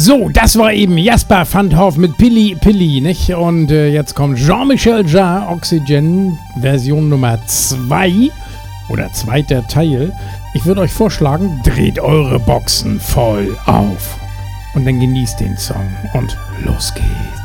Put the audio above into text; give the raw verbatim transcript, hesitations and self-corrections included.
So, das war eben Jasper van Hoff mit Pilli Pilli, nicht? Und äh, jetzt kommt Jean-Michel Jarre, Oxygen, Version Nummer zwei oder zweiter Teil. Ich würde euch vorschlagen, dreht eure Boxen voll auf und dann genießt den Song und los geht's.